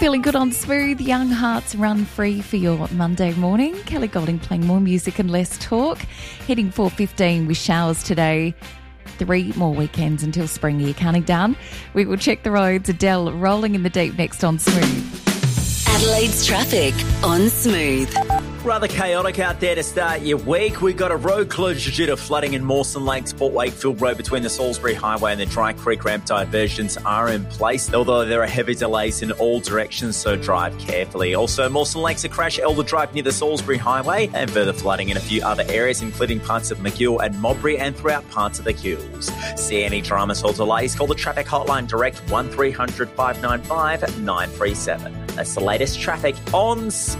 Feeling good on Smooth. Young Hearts Run Free for your Monday morning. Kelly Golding playing more music and less talk. Hitting 4:15 with showers today. 3 more weekends until spring. You're counting down. We will check the roads. Adele rolling in the deep next on Smooth. Adelaide's traffic on Smooth. Rather chaotic out there to start your week. We've got a road closure due to flooding in Mawson Lakes, Port Wakefield Road between the Salisbury Highway and the Dry Creek ramp. Diversions are in place, although there are heavy delays in all directions, so drive carefully. Also, Mawson Lakes, a crash, Elder Drive near the Salisbury Highway, and further flooding in a few other areas, including parts of McGill and Modbury and throughout parts of the Hills. See any dramas or delays, call the traffic hotline direct 1300 595 937. That's the latest traffic on Smooth.